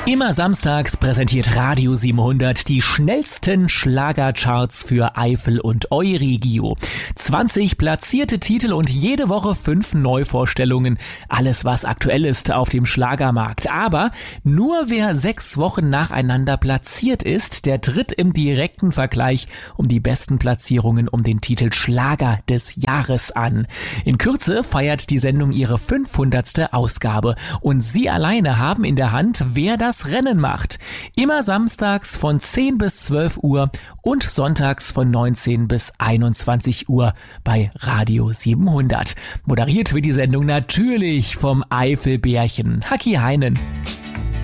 Immer samstags präsentiert Radio 700 die schnellsten Schlagercharts für Eifel und Euregio. 20 platzierte Titel und jede Woche 5 Neuvorstellungen. Alles, was aktuell ist auf dem Schlagermarkt. Aber nur wer 6 Wochen nacheinander platziert ist, der tritt im direkten Vergleich um die besten Platzierungen um den Titel Schlager des Jahres an. In Kürze feiert die Sendung ihre 500. Ausgabe. Und Sie alleine haben in der Hand, wer das Rennen macht. Immer samstags von 10 bis 12 Uhr und sonntags von 19 bis 21 Uhr bei Radio 700. Moderiert wird die Sendung natürlich vom Eifelbärchen Haki Heinen.